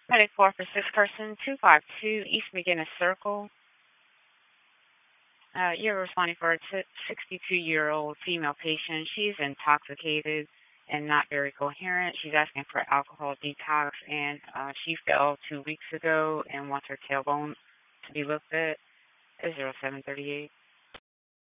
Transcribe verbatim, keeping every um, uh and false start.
Heading four for six person, two five two East McGinnis Circle. Uh, you're responding for a sixty-two-year-old female patient. She's intoxicated and not very coherent. She's asking for alcohol detox, and uh, she fell two weeks ago and wants her tailbone to be looked at. It's zero seven thirty-eight.